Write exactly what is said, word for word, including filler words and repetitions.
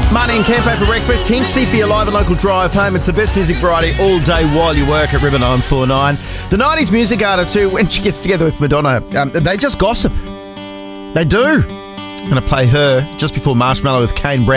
Marty and Campo for breakfast. Hinksy for your live and local drive home. It's the best music variety all day while you work at River nine four nine. The nineties music artist who, when she gets together with Madonna, um, they just gossip. They do. I'm going to play her just before Marshmallow with Kane Brown.